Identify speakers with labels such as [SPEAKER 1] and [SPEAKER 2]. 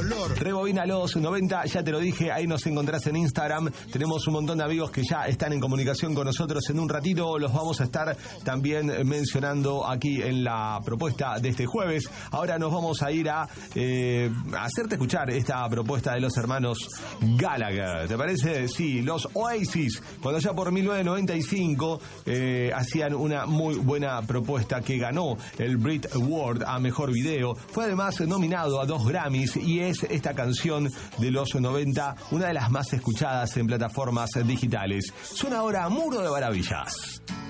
[SPEAKER 1] Rebobina los 90, ya te lo dije, ahí nos encontrás en Instagram. Tenemos un montón de amigos que ya están en comunicación con nosotros. En un ratito los vamos a estar también mencionando aquí en la propuesta de este jueves. Ahora nos vamos a ir a hacerte escuchar esta propuesta de los hermanos Gallagher. ¿Te parece? Sí, los Oasis, cuando ya por 1995 hacían una muy buena propuesta que ganó el Brit Award a Mejor Video. Fue además nominado a 2 Grammys y es esta canción de los 90 una de las más escuchadas en plataformas digitales. Suena ahora Muro de Maravillas.